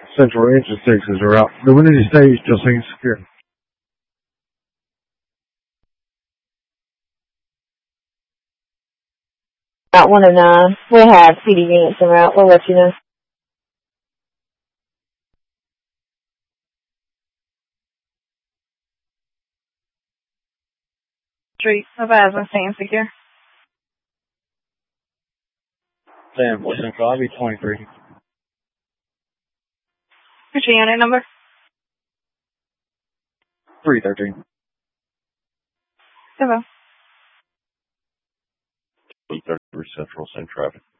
Central engine 6s are out. The Windy stage still seems secure. About 109. We have PD units en route. We'll let you know. Street, advising, staying secure. Sam, Central, I'll be 23. What's your unit number? 313. Hello. 33 Central, same traffic.